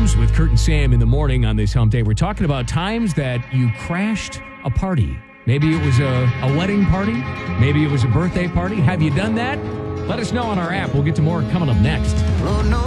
Holmes with Kurt and Sam in the morning on this hump day. We're talking about times that you crashed a party. Maybe it was a wedding party. Maybe it was a birthday party. Have you done that? Let us know on our app. We'll get to more coming up next.